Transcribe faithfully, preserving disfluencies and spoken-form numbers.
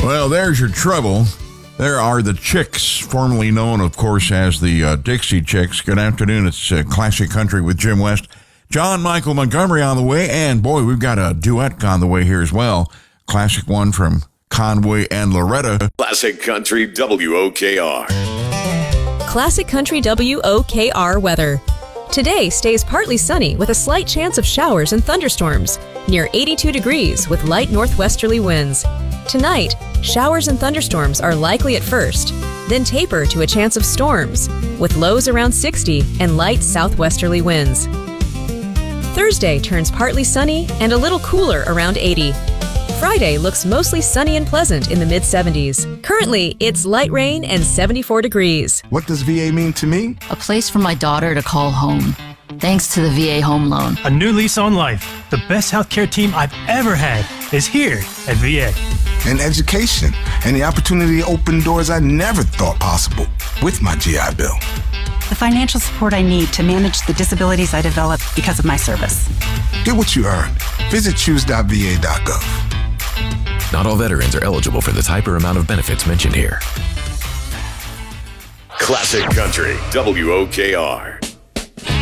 Well, there's your trouble. There are the Chicks, formerly known, of course, as the uh, Dixie Chicks. Good afternoon. It's uh, Classic Country with Jim West. John Michael Montgomery on the way, and boy, we've got a duet on the way here as well. Classic one from Conway and Loretta. Classic Country W O K R. Classic Country W O K R weather. Today stays partly sunny with a slight chance of showers and thunderstorms, near eighty-two degrees with light northwesterly winds. Tonight, showers and thunderstorms are likely at first, then taper to a chance of storms, with lows around sixty and light southwesterly winds. Thursday turns partly sunny and a little cooler around eighty. Friday looks mostly sunny and pleasant in the mid seventies. Currently, it's light rain and seventy-four degrees. What does V A mean to me? A place for my daughter to call home. Thanks to the V A Home Loan. A new lease on life. The best healthcare team I've ever had is here at V A. And education, and the opportunity to open doors I never thought possible with my G I Bill. The financial support I need to manage the disabilities I developed because of my service. Get what you earned. Visit choose dot v a dot gov. Not all veterans are eligible for the type or amount of benefits mentioned here. Classic Country W O K R.